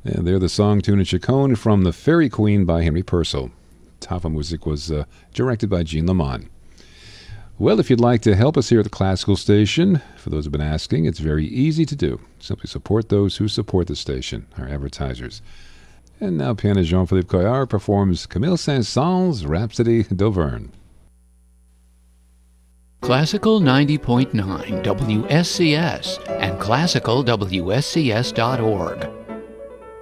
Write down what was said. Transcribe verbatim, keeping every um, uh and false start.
And they're the song Tune and Chaconne from The Fairy Queen by Henry Purcell. Tafa Music was uh, directed by Jean Lamont. Well, if you'd like to help us here at the Classical Station, for those who have been asking, it's very easy to do. Simply support those who support the station, our advertisers. And now pianist Jean-Philippe Couillard performs Camille Saint-Saëns' Rhapsody d'Auvergne. Classical ninety point nine W S C S and classical W S C S dot org.